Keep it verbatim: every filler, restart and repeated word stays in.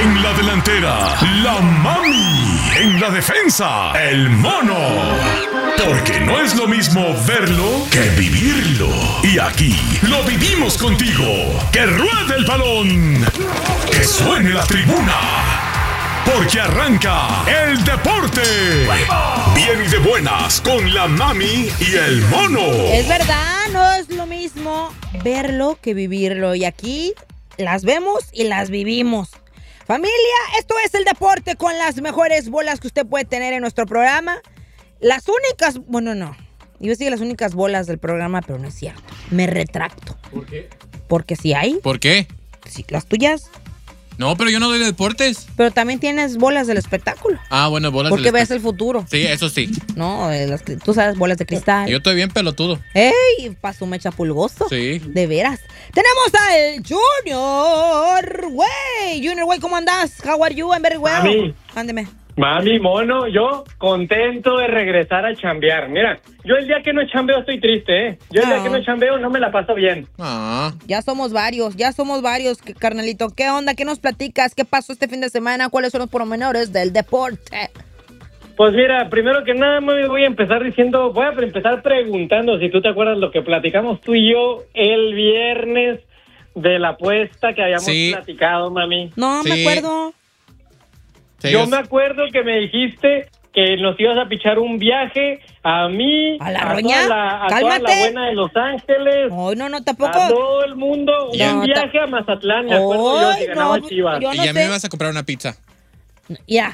En la delantera, la mami. En la defensa, el mono. Porque no es lo mismo verlo que vivirlo. Y aquí lo vivimos contigo. ¡Que ruede el balón! ¡Que suene la tribuna! Porque arranca el deporte. Bien y de buenas con la mami y el mono. Es verdad, no es lo mismo verlo que vivirlo. Y aquí las vemos y las vivimos. Familia, esto es el deporte con las mejores bolas que usted puede tener en nuestro programa. Las únicas, bueno, no. Iba a decir las únicas bolas del programa, pero no es cierto. Me retracto. ¿Por qué? Porque si hay. ¿Por qué? Sí, las tuyas. No, pero yo no doy de deportes. Pero también tienes bolas del espectáculo. Ah, bueno, bolas Porque del ves espe- el futuro. Sí, eso sí. No, eh, las que- tú sabes, bolas de cristal. Yo estoy bien pelotudo. ¡Ey! Pasó mecha pulgoso. Sí. De veras. Tenemos al Junior, güey. Junior, güey, ¿cómo andás? How are you? I'm very well. Mami. Ándeme. Mami, mono, yo contento de regresar a chambear. Mira, yo el día que no chambeo estoy triste, ¿eh? Yo el día Ah. que no chambeo no me la paso bien. Ah. Ya somos varios, ya somos varios, que- carnalito. ¿Qué onda? ¿Qué nos platicas? ¿Qué pasó este fin de semana? ¿Cuáles son los pormenores del deporte? Pues mira, primero que nada me voy a empezar diciendo, voy a empezar preguntando si tú te acuerdas lo que platicamos tú y yo el viernes de la apuesta que habíamos Sí. platicado, mami. No, me Sí. acuerdo. Sí, Yo es- me acuerdo que me dijiste que nos ibas a pichar un viaje a mí, ¿A la toda roña? la, a toda Cálmate. la buena de Los Ángeles, Ay, no, no, a tampoco. todo el mundo, Ya. un viaje a Mazatlán, me acuerdo yo, Ay, si ganaba no, Chivas. yo y no ya me sé. ibas a comprar una pizza. Ya,